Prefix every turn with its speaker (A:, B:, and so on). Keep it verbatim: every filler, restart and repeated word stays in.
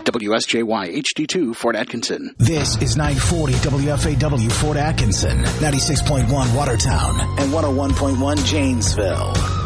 A: W S J Y H D two Fort Atkinson.
B: This is nine forty W F A W Fort Atkinson, ninety-six point one Watertown, and one oh one point one Janesville.